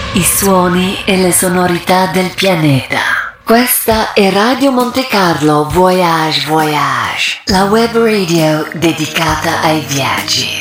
I suoni e le sonorità del pianeta. Questa è Radio Monte Carlo Voyage Voyage, la web radio dedicata ai viaggi.